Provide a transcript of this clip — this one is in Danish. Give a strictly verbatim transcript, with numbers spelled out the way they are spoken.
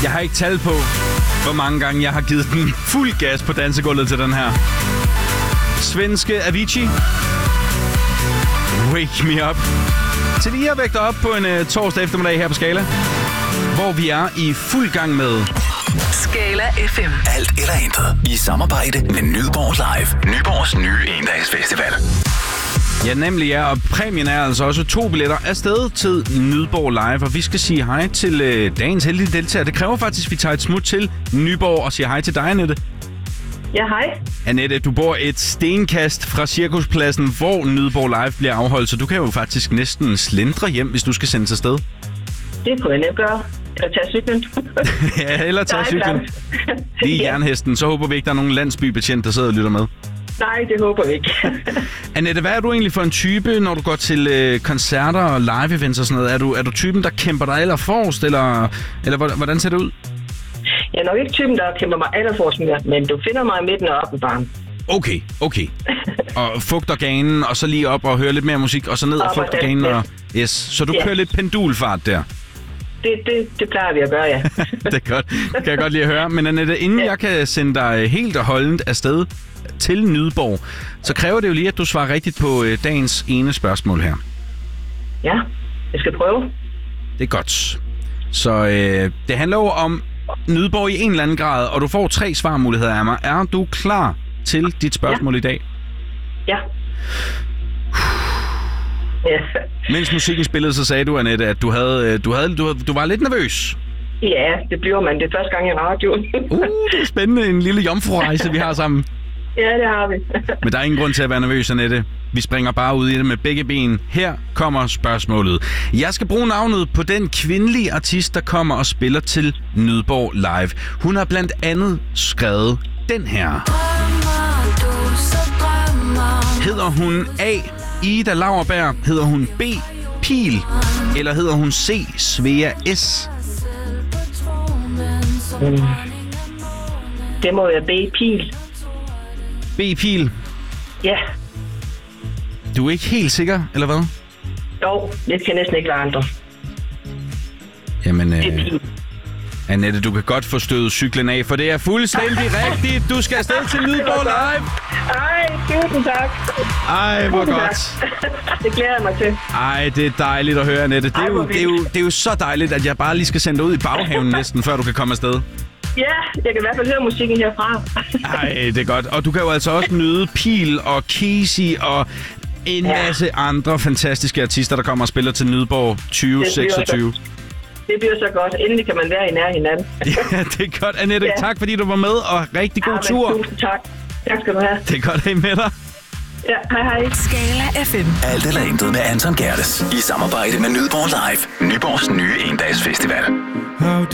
Jeg har ikke tal på, hvor mange gange jeg har givet den fuld gas på dansegulvet til den her. Svenske Avicii. Wake Me Up. Til lige at vække dig op på en uh, torsdag eftermiddag her på Skala, hvor vi er i fuld gang med Skala F M. Alt eller intet. I samarbejde med Nyborg Live. Nyborgs nye endagsfestival. Ja, nemlig ja, og præmien er altså også to billetter afsted til Nyborg Live, og vi skal sige hej til øh, dagens heldige deltager. Det kræver faktisk, at vi tager et smut til Nyborg og siger hej til dig, Annette. Ja, hej. Annette, du bor et stenkast fra Cirkuspladsen, hvor Nyborg Live bliver afholdt, så du kan jo faktisk næsten slendre hjem, hvis du skal sendes afsted. Det kunne jeg nemt gøre. Eller tage cyklen. Ja, eller tage cyklen. Lige jernhesten, så håber vi ikke, der er nogen landsbybetjent, der sidder og lytter med. Nej, det håber vi ikke. Annette, hvad er du egentlig for en type, når du går til øh, koncerter og live-events og sådan noget? Er du, er du typen, der kæmper dig allerforrest, eller, eller hvordan ser det ud? Jeg er nok ikke typen, der kæmper mig allerforrest mere, men du finder mig i midten og op i barn. Okay, okay. Og fugter ganen, og så lige op og høre lidt mere musik, og så ned og, og fugter ganen. Og, yes. Så du yeah. kører lidt pendulfart der? Det, det, det plejer vi at gøre, ja. Det er godt. Det kan jeg godt lide at høre. Men Annette, inden ja. jeg kan sende dig helt og holdent afsted til Nyborg, så kræver det jo lige, at du svarer rigtigt på øh, dagens ene spørgsmål her. Ja, jeg skal prøve. Det er godt. Så øh, det handler jo om Nyborg i en eller anden grad, og du får tre svarmuligheder af mig. Er du klar til dit spørgsmål ja. i dag? Ja. Ja. Mens musikken spillede, så sagde du, Annette, at du havde, du havde, du, du var lidt nervøs. Ja, det bliver man. Det er første gang i radioen. uh, det er spændende. En lille jomfrurejse, vi har sammen. Ja, det har vi. Men der er ingen grund til at være nervøs, Annette. Vi springer bare ud i det med begge ben. Her kommer spørgsmålet. Jeg skal bruge navnet på den kvindelige artist, der kommer og spiller til Nyborg Live. Hun har blandt andet skrevet den her. Hedder hun A. Ida Lauerberg? Hedder hun B. Pil? Eller hedder hun C. Svea S? Mm. Det må være B. Pil. B. Pil? Ja. Du er ikke helt sikker, eller hvad? Jo, det kan næsten ikke være andre. Jamen, øh, Annette, du kan godt få stødet cyklen af, for det er fuldstændig rigtigt. Du skal afsted til Nyborg Live. Ej, tusind tak. Ej, hvor godt. Det glæder jeg mig til. Ej, det er dejligt at høre, Annette. Det er, jo, det, er jo, det er jo så dejligt, at jeg bare lige skal sende dig ud i baghaven næsten, før du kan komme afsted. Ja, jeg kan i hvert fald høre musikken herfra. Ej, det er godt. Og du kan jo altså også nyde Pil og Casey og en ja. masse andre fantastiske artister, der kommer og spiller til Nyborg tyve seksogtyve. Det bliver så godt. Endelig kan man være i nær hinanden. Ja, det er godt, Annette. Ja. Tak, fordi du var med, og rigtig god ja, tur. Tusind tak. Tak skal du have. Det er godt at have med dig. Ja, hej hej. Skala F M. Alt eller intet med Anton Gerdes. I samarbejde med Nyborg Live. Nyborgs nye endagsfestival.